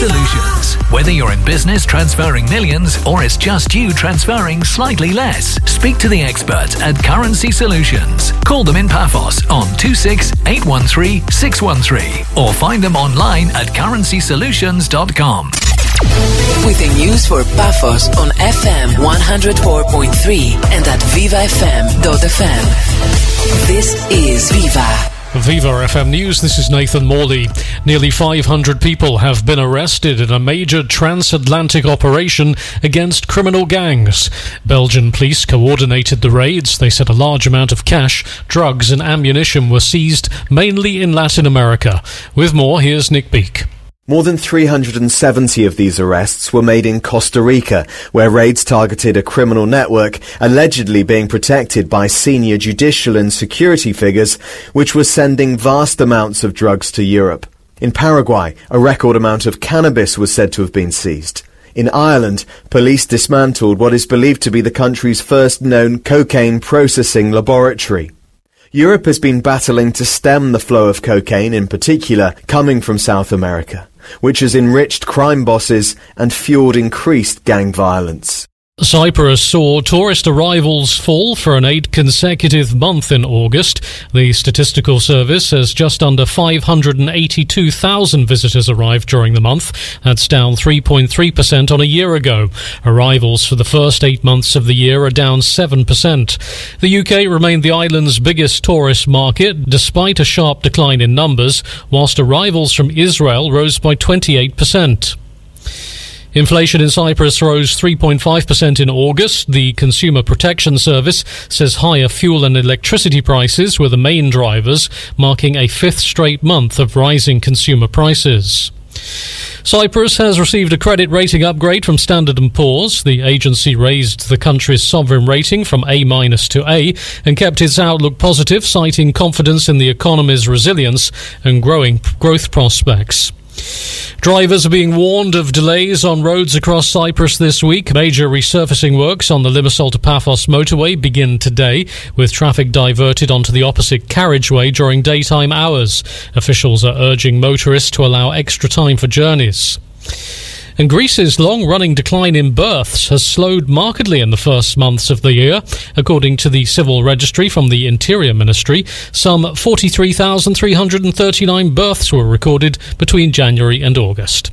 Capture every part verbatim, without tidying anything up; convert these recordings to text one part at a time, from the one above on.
Solutions. Whether you're in business transferring millions or it's just you transferring slightly less, speak to the experts at Currency Solutions. Call them in Paphos on two six eight one three six one three or find them online at currency solutions dot com. With the news for Paphos on F M one oh four point three and at viva f m dot f m. This is Viva. Viva F M News, this is Nathan Morley. Nearly five hundred people have been arrested in a major transatlantic operation against criminal gangs. Belgian police coordinated the raids. They said a large amount of cash, drugs and ammunition were seized, mainly in Latin America. With more, here's Nick Beak. More than three hundred seventy of these arrests were made in Costa Rica, where raids targeted a criminal network allegedly being protected by senior judicial and security figures, which were sending vast amounts of drugs to Europe. In Paraguay, a record amount of cannabis was said to have been seized. In Ireland, police dismantled what is believed to be the country's first known cocaine processing laboratory. Europe has been battling to stem the flow of cocaine, in particular coming from South America, which has enriched crime bosses and fueled increased gang violence. Cyprus saw tourist arrivals fall for an eight consecutive month in August. The Statistical Service says just under five hundred eighty-two thousand visitors arrived during the month. That's down three point three percent on a year ago. Arrivals for the first eight months of the year are down seven percent. The U K remained the island's biggest tourist market, despite a sharp decline in numbers, whilst arrivals from Israel rose by twenty-eight percent. Inflation in Cyprus rose three point five percent in August. The Consumer Protection Service says higher fuel and electricity prices were the main drivers, marking a fifth straight month of rising consumer prices. Cyprus has received a credit rating upgrade from Standard and Poor's. The agency raised the country's sovereign rating from A- to A and kept its outlook positive, citing confidence in the economy's resilience and growing growth prospects. Drivers are being warned of delays on roads across Cyprus this week. Major resurfacing works on the Limassol to Paphos motorway begin today, with traffic diverted onto the opposite carriageway during daytime hours. Officials are urging motorists to allow extra time for journeys. And Greece's long-running decline in births has slowed markedly in the first months of the year. According to the Civil Registry from the Interior Ministry, some forty-three thousand three hundred thirty-nine births were recorded between January and August.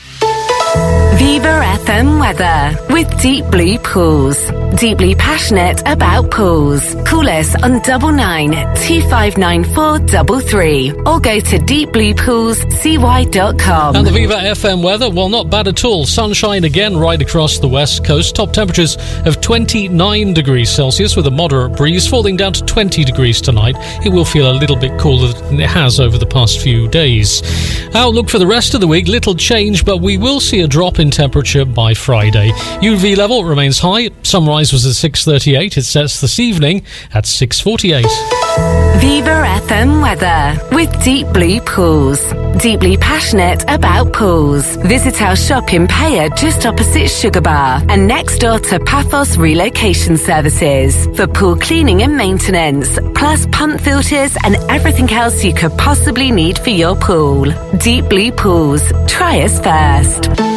Viva F M weather with Deep Blue Pools. Deeply passionate about pools. Call us on double nine two five nine four double three or go to deep blue pools c y dot com. And the Viva F M weather, well, not bad at all. Sunshine again right across the west coast. Top temperatures of twenty-nine degrees Celsius with a moderate breeze, falling down to twenty degrees tonight. It will feel a little bit cooler than it has over the past few days. Outlook for the rest of the week, little change, but we will see a drop in temperature by Friday. U V level remains high. Sunrise was at six thirty-eight. It sets this evening at six forty-eight. Viva F M weather with Deep Blue Pools. Deeply passionate about pools. Visit our shop in Paya just opposite Sugar Bar and next door to Paphos Relocation Services for pool cleaning and maintenance, plus pump filters and everything else you could possibly need for your pool. Deep Blue Pools. Try us first.